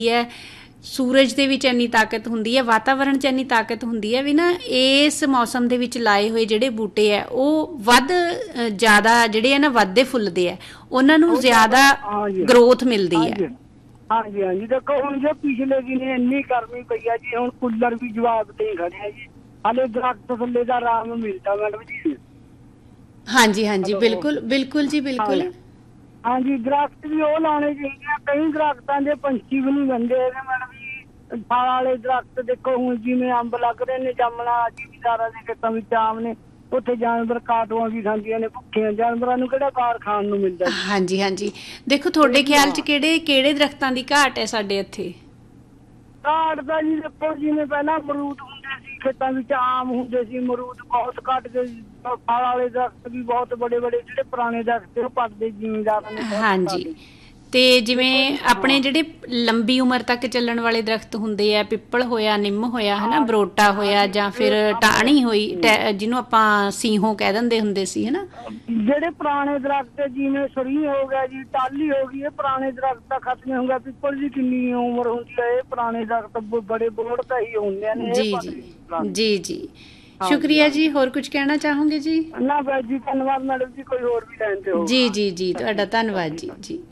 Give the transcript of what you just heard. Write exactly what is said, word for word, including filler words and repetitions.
ਹੈ, ਸੂਰਜ ਦੇ ਵਿੱਚ ਇੰਨੀ ਤਾਕਤ ਹੁੰਦੀ ਹੈ, ਵਾਤਾਵਰਣ 'ਚ ਇੰਨੀ ਤਾਕਤ ਹੁੰਦੀ ਹੈ ਵੀ ਨਾ ਇਸ ਮੌਸਮ ਦੇ ਵਿੱਚ ਲਾਏ ਹੋਏ ਜਿਹੜੇ ਬੂਟੇ ਹੈ ਉਹ ਵੱਧ ਜ਼ਿਆਦਾ ਜਿਹੜੇ ਆ ਨਾ ਵੱਧਦੇ ਫੁੱਲਦੇ ਆ, ਉਹਨਾਂ ਨੂੰ ਜ਼ਿਆਦਾ ਗਰੋਥ ਮਿਲਦੀ ਹੈ। ਹਾਂਜੀ ਹਾਂਜੀ ਦੇਖੋ ਹੁਣ ਜੇ ਪਿਛਲੇ ਦਿਨੇ ਇੰਨੀ ਗਰਮੀ ਪਈ ਆ ਜੀ, ਹੁਣ ਕੂਲਰ ਵੀ ਜਵਾਬ ਤੇ ਹੀ ਖੜੇ ਆ ਜੀ, ਹਾਲੇ ਦਰਖਤ ਥੱਲੇ ਦਾ ਆਰਾਮ ਮਿਲਦਾ ਮੈਡਮ ਜੀ। ਹਾਂਜੀ ਹਾਂਜੀ ਬਿਲਕੁਲ ਬਿਲਕੁਲ ਜੀ ਬਿਲਕੁਲ। ਹਾਂਜੀ ਦਰਖਤ ਵੀ ਉਹ ਲਾਉਣੇ ਚਾਹੀਦੇ ਆ, ਕਈ ਦਰਖਤਾਂ ਦੇ ਪੰਛੀ ਵੀ ਨਹੀਂ ਬੰਦੇ ਹੈਗੇ ਮੈਡਮ ਜੀ। ਫਲ ਵਾਲੇ ਦਰਖਤ ਦੇਖੋ ਹੁਣ ਜਿਵੇਂ ਅੰਬ ਲੱਗ ਰਹੇ ਨੇ, ਜਾਮਣਾ ਜ਼ਿਮੀਦਾਰਾਂ ਦੇ ਖੇਤਾਂ ਵਿੱਚ ਆਮ ਨੇ, ਉੱਥੇ ਜਾਨਵਰ ਕਾਟੂਆਂ ਵੀ ਖਾਂਦੀਆਂ ਨੇ, ਭੁੱਖੇ ਜਾਨਵਰਾਂ ਨੂੰ ਕਿਹੜਾ ਕਾਰ ਖਾਣ ਨੂੰ ਮਿਲਦਾ। ਹਾਂਜੀ ਹਾਂਜੀ ਦੇਖੋ ਤੁਹਾਡੇ ਖਿਆਲ 'ਚ ਕਿਹੜੇ ਕਿਹੜੇ ਦਰਖਤਾਂ ਦੀ ਘਾਟ ਹੈ ਸਾਡੇ ਇੱਥੇ? ਘਾਟ ਦਾ ਜੀ ਦੇਖੋ ਜਿਵੇਂ ਪਹਿਲਾਂ ਅਮਰੂਦ ਹੁੰਦੇ ਸੀ ਖੇਤਾਂ ਵਿੱਚ, ਆਮ ਹੁੰਦੇ ਸੀ, ਅਮਰੂਦ ਬਹੁਤ ਘੱਟ ਗਏ। ਫਲ ਵਾਲੇ ਦਰਖਤ ਵੀ ਬਹੁਤ ਬੜੇ ਬੜੇ ਜਿਹੜੇ ਪੁਰਾਣੇ ਦਰਖਤ ਉਹ ਪੱਟਦੇ ਜ਼ਿਮੀਦਾਰਾਂ ਨੇ। ਹਾਂਜੀ ਤੇ ਜਿਵੇਂ ਆਪਣੇ ਜਿਹੜੇ ਲੰਬੀ ਉਮਰ ਤੱਕ ਚੱਲਣ ਵਾਲੇ ਦਰਖਤ ਹੁੰਦੇ ਆ, ਪਿੱਪਲ ਹੋਇਆ, ਨਿੰਮ ਹੋਇਆ, ਹਨਾ, ਬਰੋਟਾ ਹੋਇਆ, ਜਾਂ ਫਿਰ ਟਾਹਣੀ ਹੋਈ ਜਿਹਨੂੰ ਆਪਾਂ ਸੀਹੋਂ ਕਹਿ ਦਿੰਦੇ ਹੁੰਦੇ ਸੀ, ਹਨਾ। ਜਿਹੜੇ ਪੁਰਾਣੇ ਦਰਖਤ ਜਿਵੇਂ ਸਰੀ ਹੋ ਗਿਆ ਜੀ, ਟਾਹਲੀ ਹੋ ਗਈ, ਇਹ ਪੁਰਾਣੇ ਦਰਖਤ ਤਾਂ ਖਤਮ ਹੋ ਗਿਆ। ਪਿੱਪਲ ਦੀ ਕਿੰਨੀ ਉਮਰ ਹੁੰਦੀ ਹੈ, ਇਹ ਪੁਰਾਣੇ ਦਰਖਤ ਬੜੇ ਬੋੜ ਤਾਂ ਹੀ ਹੁੰਦੇ ਨੇ। ਜੀ ਜੀ ਜੀ ਜੀ ਸ਼ੁਕਰੀਆ ਜੀ। ਹੋਰ ਕੁਝ ਕਹਿਣਾ ਚਾਹੋਗੇ ਜੀ? ਨਾ ਬਸ ਜੀ ਧੰਨਵਾਦ ਮੈਡਮ ਜੀ, ਕੋਈ ਹੋਰ ਵੀ ਲੈਣ ਤੇ ਹੋ। ਜੀ ਜੀ ਜੀ ਤੁਹਾਡਾ ਧੰਨਵਾਦ ਜੀ ਜੀ।